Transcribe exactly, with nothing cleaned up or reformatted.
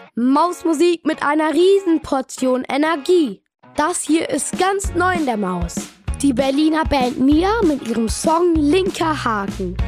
Mausmusik mit einer Riesenportion Energie. Das hier ist ganz neu in der Maus. Die Berliner Band Mia mit ihrem Song Linker Haken.